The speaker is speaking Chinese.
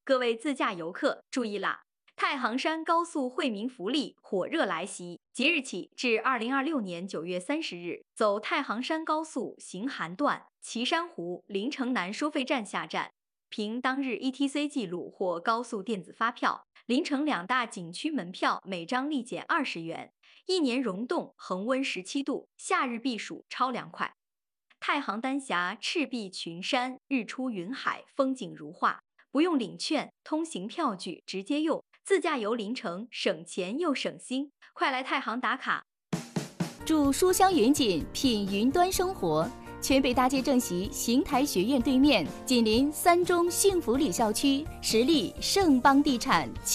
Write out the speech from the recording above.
各位自驾游客注意啦！太行山高速惠民福利火热来袭，即日起至2026年9月30日，走太行山高速行韩段岐山湖临城南收费站下站，凭当日 ETC 记录或高速电子发票，临城两大景区门票每张立减20元，一年溶冻恒温17度，夏日避暑超凉快。太行丹霞赤壁群山，日出云海，风景如画。不用领券，通行票据直接用，自驾游临城省钱又省心，快来太行打卡！ 住书香云锦，品云端生活。全北大街正席邢台学院对面，紧邻三中幸福里校区，实力盛邦地产。